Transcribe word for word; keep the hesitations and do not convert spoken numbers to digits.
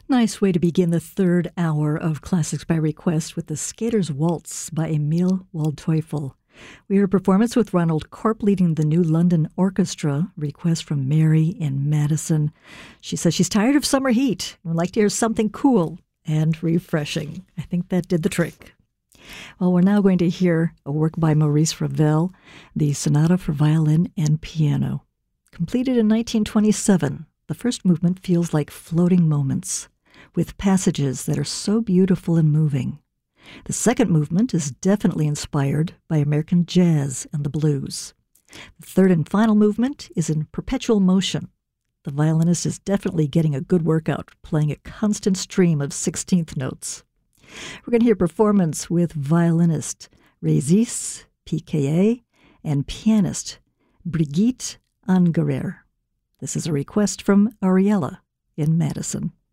Nice way to begin the third hour of Classics by Request with the Skater's Waltz by Emil Waldteufel. We heard a performance with Ronald Corp leading the New London Orchestra. Request from Mary in Madison. She says she's tired of summer heat and would like to hear something cool and refreshing. I think that did the trick. Well, we're now going to hear a work by Maurice Ravel, the Sonata for Violin and Piano. Completed in nineteen twenty-seven, the first movement feels like floating moments, with passages that are so beautiful and moving. The second movement is definitely inspired by American jazz and the blues. The third and final movement is in perpetual motion. The violinist is definitely getting a good workout, playing a constant stream of sixteenth notes. We're going to hear performance with violinist Régis Piquet and pianist Brigitte Angerer. This is a request from Ariella in Madison.